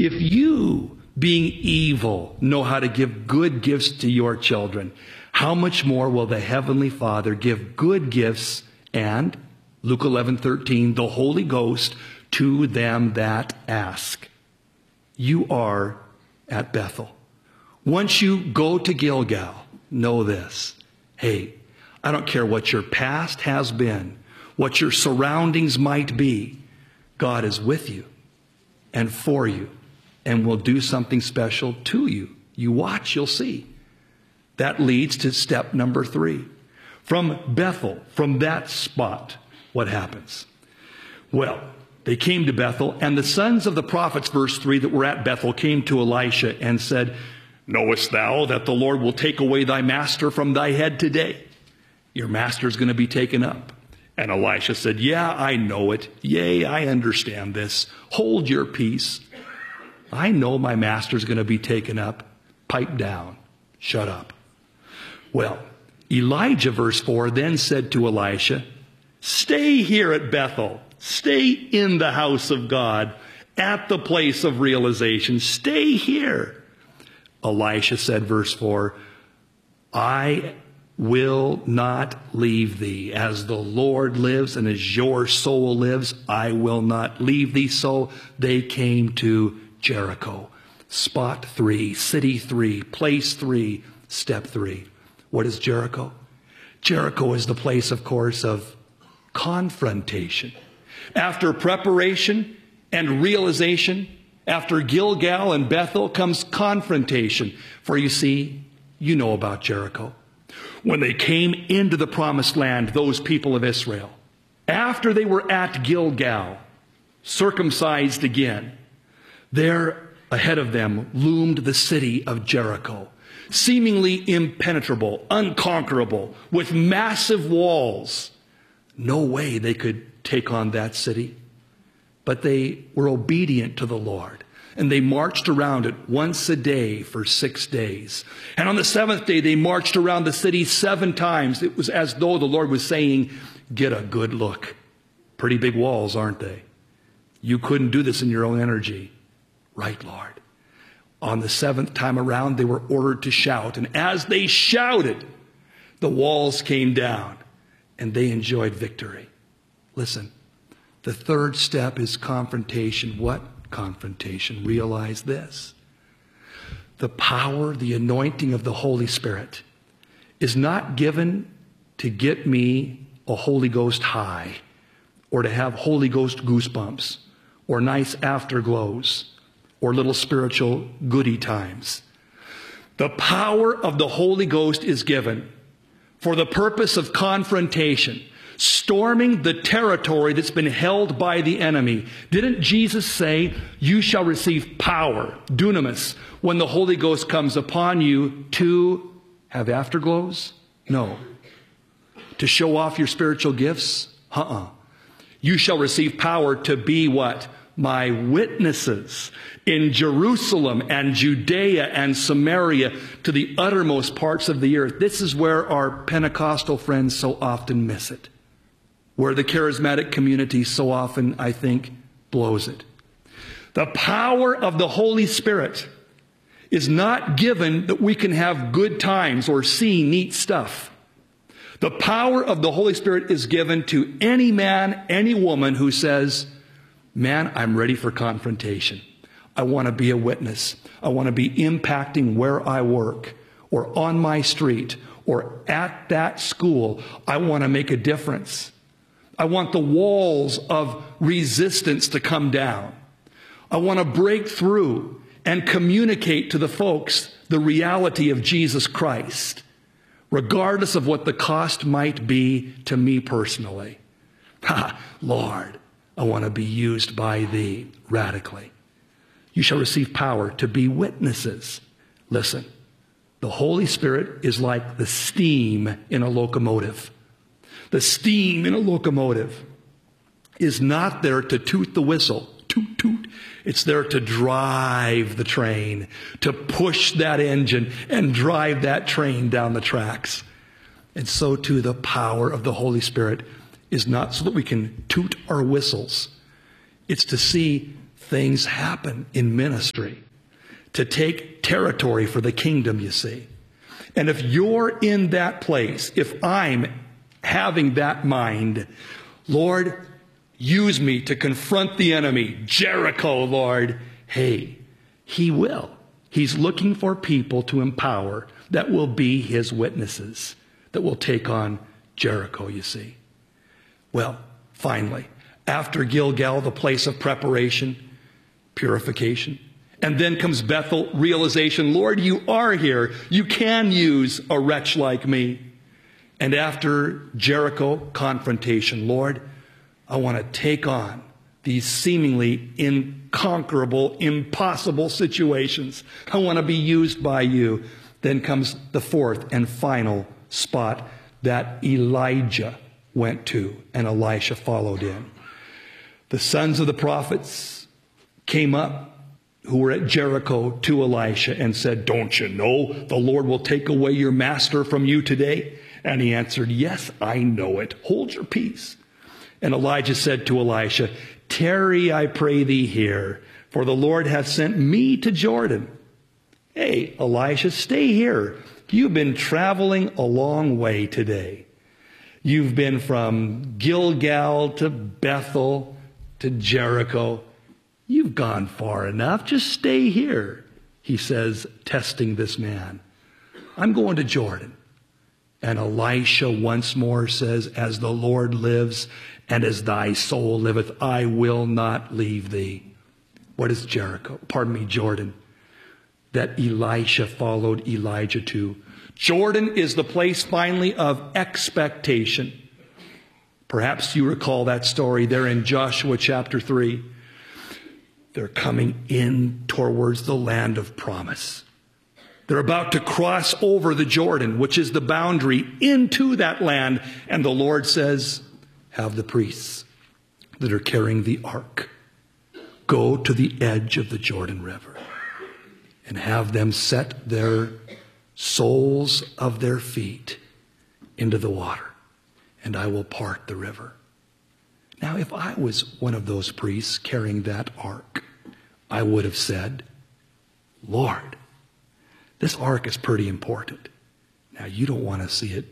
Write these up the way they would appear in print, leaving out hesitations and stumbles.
If you, being evil, know how to give good gifts to your children, how much more will the Heavenly Father give good gifts and, Luke 11:13, the Holy Ghost to them that ask? You are at Bethel. Once you go to Gilgal, know this. Hey, I don't care what your past has been, what your surroundings might be. God is with you and for you and will do something special to you. You watch, you'll see. That leads to step number 3. From Bethel, from that spot, what happens? Well, they came to Bethel, and the sons of the prophets, verse 3, that were at Bethel came to Elisha and said, Knowest thou that the Lord will take away thy master from thy head today? Your master is going to be taken up. And Elisha said, Yeah, I know it. Yea, I understand this. Hold your peace. I know my master is going to be taken up. Pipe down. Shut up. Well, Elijah, verse 4, then said to Elisha, Stay here at Bethel. Stay in the house of God, at the place of realization. Stay here. Elisha said, verse 4, I will not leave thee. As the Lord lives and as your soul lives, I will not leave thee. So they came to Jericho. Spot 3, city 3, place 3, step 3. What is Jericho? Jericho is the place, of course, of confrontation. After preparation and realization, after Gilgal and Bethel comes confrontation. For you see, you know about Jericho. When they came into the promised land, those people of Israel, after they were at Gilgal, circumcised again, there ahead of them loomed the city of Jericho, seemingly impenetrable, unconquerable, with massive walls. No way they could take on that city. But they were obedient to the Lord. And they marched around it once a day for 6 days. And on the 7th day, they marched around the city 7 times. It was as though the Lord was saying, get a good look. Pretty big walls, aren't they? You couldn't do this in your own energy. Right, Lord. On the 7th time around, they were ordered to shout. And as they shouted, the walls came down and they enjoyed victory. Listen, the 3rd step is confrontation. What confrontation? Realize this. The power, the anointing of the Holy Spirit is not given to get me a Holy Ghost high or to have Holy Ghost goosebumps or nice afterglows or little spiritual goody times. The power of the Holy Ghost is given for the purpose of confrontation, storming the territory that's been held by the enemy. Didn't Jesus say, you shall receive power, dunamis, when the Holy Ghost comes upon you to have afterglows? No. To show off your spiritual gifts? You shall receive power to be what? My witnesses in Jerusalem and Judea and Samaria to the uttermost parts of the earth. This is where our Pentecostal friends so often miss it. Where the charismatic community so often, I think, blows it. The power of the Holy Spirit is not given that we can have good times or see neat stuff. The power of the Holy Spirit is given to any man, any woman who says, man, I'm ready for confrontation. I want to be a witness. I want to be impacting where I work or on my street or at that school. I want to make a difference. I want the walls of resistance to come down. I want to break through and communicate to the folks the reality of Jesus Christ, regardless of what the cost might be to me personally. Lord, I want to be used by thee radically. You shall receive power to be witnesses. Listen, the Holy Spirit is like the steam in a locomotive. The steam in a locomotive is not there to toot the whistle. Toot, toot. It's there to drive the train, to push that engine and drive that train down the tracks. And so too the power of the Holy Spirit is not so that we can toot our whistles. It's to see things happen in ministry to take territory for the kingdom, you see. And if you're in that place, if I'm having that mind, Lord, use me to confront the enemy, Jericho, Lord, hey, he will. He's looking for people to empower that will be his witnesses, that will take on Jericho, you see. Well, finally, after Gilgal, the place of preparation, purification, and then comes Bethel, realization, Lord, you are here. You can use a wretch like me. And after Jericho, confrontation, Lord, I want to take on these seemingly inconquerable, impossible situations. I want to be used by you. Then comes the fourth and final spot that Elijah went to, and Elisha followed in. The sons of the prophets came up who were at Jericho to Elisha and said, don't you know the Lord will take away your master from you today? And he answered, yes, I know it. Hold your peace. And Elijah said to Elisha, tarry, I pray thee here, for the Lord hath sent me to Jordan. Hey, Elisha, stay here. You've been traveling a long way today. You've been from Gilgal to Bethel to Jericho. You've gone far enough. Just stay here, he says, testing this man. I'm going to Jordan. And Elisha once more says, as the Lord lives and as thy soul liveth, I will not leave thee. What is Jericho? Jordan, that Elisha followed Elijah to. Jordan is the place finally of expectation. Perhaps you recall that story there in Joshua chapter 3. They're coming in towards the land of promise. They're about to cross over the Jordan, which is the boundary, into that land. And the Lord says, have the priests that are carrying the ark go to the edge of the Jordan River and have them set their soles of their feet into the water, and I will part the river. Now, if I was one of those priests carrying that ark, I would have said, Lord, this ark is pretty important. Now, you don't want to see it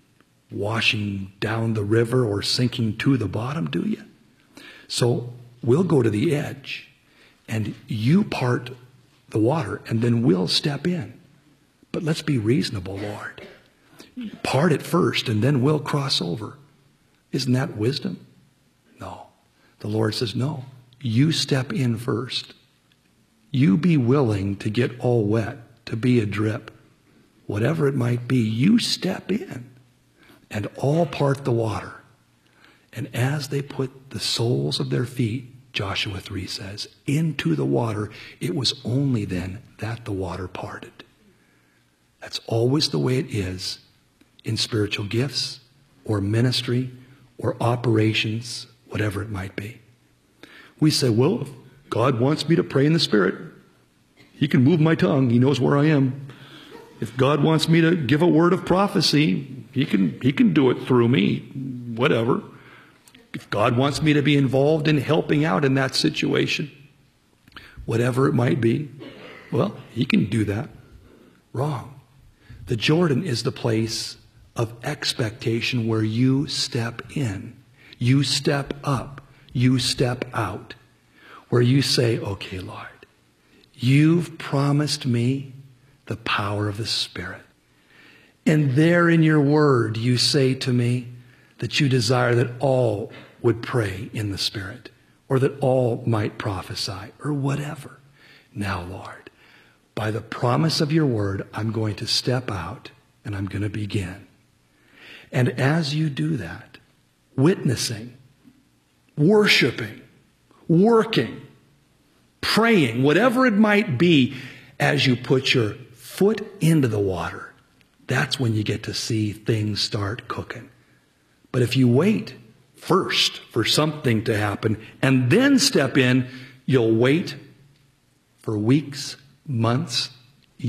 washing down the river or sinking to the bottom, do you? So we'll go to the edge, and you part the water, and then we'll step in. But let's be reasonable, Lord. Part it first, and then we'll cross over. Isn't that wisdom? No. The Lord says, no. You step in first. You be willing to get all wet, to be a drip. Whatever it might be, you step in and all part the water. And as they put the soles of their feet, Joshua 3 says, into the water, it was only then that the water parted. That's always the way it is in spiritual gifts or ministry or operations, whatever it might be. We say, well, if God wants me to pray in the Spirit, he can move my tongue. He knows where I am. If God wants me to give a word of prophecy, he can do it through me, whatever. If God wants me to be involved in helping out in that situation, whatever it might be, well, he can do that. Wrong. The Jordan is the place of expectation where you step in, you step up, you step out, where you say, okay, Lord, you've promised me the power of the Spirit. And there in your word, you say to me that you desire that all would pray in the Spirit, or that all might prophesy, or whatever. Now, Lord, by the promise of your word, I'm going to step out and I'm going to begin. And as you do that, witnessing, worshiping, working, praying, whatever it might be, as you put your foot into the water, that's when you get to see things start cooking. But if you wait first for something to happen and then step in, you'll wait for weeks, months,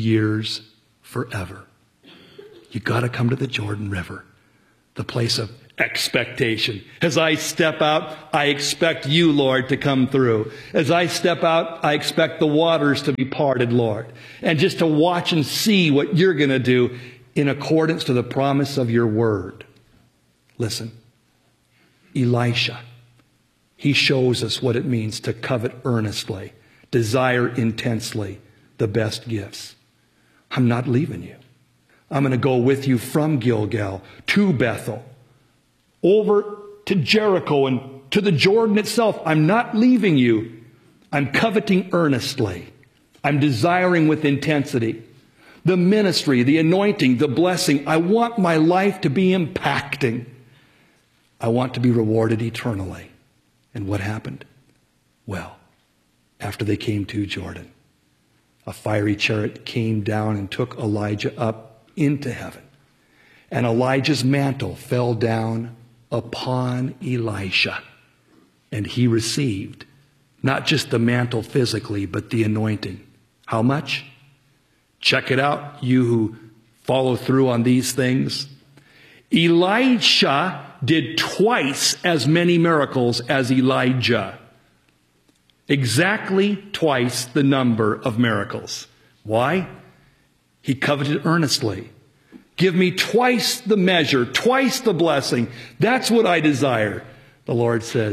years, forever. You got to come to the Jordan River, the place of expectation. As I step out, I expect you, Lord, to come through. As I step out, I expect the waters to be parted, Lord. And just to watch and see what you're going to do in accordance to the promise of your word. Listen, Elisha, he shows us what it means to covet earnestly, desire intensely the best gifts. I'm not leaving you. I'm going to go with you from Gilgal to Bethel, over to Jericho and to the Jordan itself. I'm not leaving you. I'm coveting earnestly. I'm desiring with intensity. The ministry, the anointing, the blessing. I want my life to be impacting. I want to be rewarded eternally. And what happened? Well, after they came to Jordan, a fiery chariot came down and took Elijah up into heaven. And Elijah's mantle fell down upon Elisha. And he received not just the mantle physically, but the anointing. How much? Check it out, you who follow through on these things. Elisha did twice as many miracles as Elijah. Exactly twice the number of miracles. Why? He coveted earnestly. Give me twice the measure, twice the blessing. That's what I desire. The Lord says,